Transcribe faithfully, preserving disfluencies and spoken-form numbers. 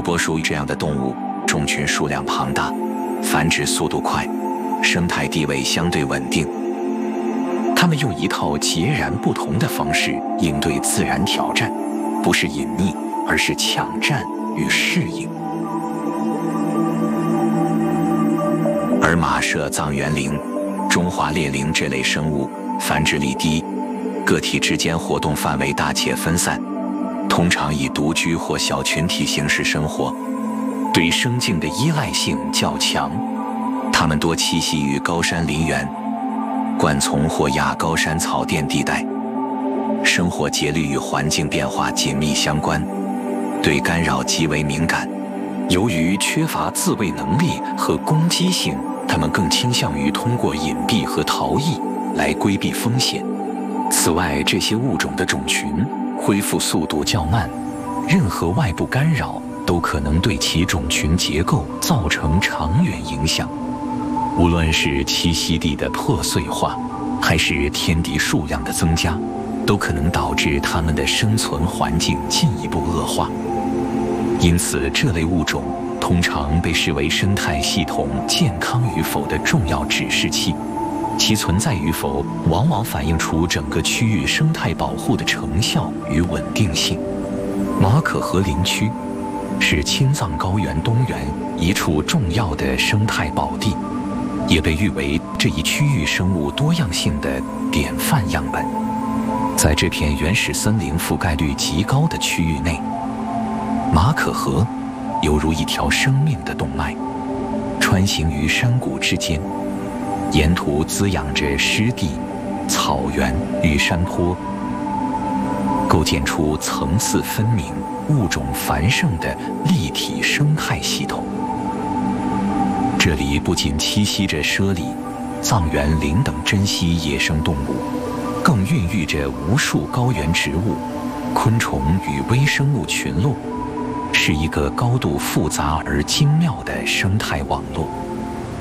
波属这样的动物，种群数量庞大，繁殖速度快，生态地位相对稳定。它们用一套截然不同的方式应对自然挑战，不是隐匿，而是抢占与适应。而马麝、藏原羚、中华猎羚这类生物繁殖力低，个体之间活动范围大且分散，通常以独居或小群体形式生活，对生境的依赖性较强。它们多栖息于高山林园、灌丛或亚高山草甸地带，生活节律与环境变化紧密相关，对干扰极为敏感。由于缺乏自卫能力和攻击性，它们更倾向于通过隐蔽和逃逸来规避风险。此外，这些物种的种群恢复速度较慢，任何外部干扰都可能对其种群结构造成长远影响。无论是栖息地的破碎化，还是天敌数量的增加，都可能导致它们的生存环境进一步恶化。因此，这类物种通常被视为生态系统健康与否的重要指示器，其存在与否往往反映出整个区域生态保护的成效与稳定性。马可河林区是青藏高原东缘一处重要的生态宝地，也被誉为这一区域生物多样性的典范样本。在这片原始森林覆盖率极高的区域内，马可河犹如一条生命的动脉，穿行于山谷之间，沿途滋养着湿地、草原与山坡，构建出层次分明、物种繁盛的立体生态系统。这里不仅栖息着猞猁、藏原羚等珍稀野生动物，更孕育着无数高原植物、昆虫与微生物群落，是一个高度复杂而精妙的生态网络。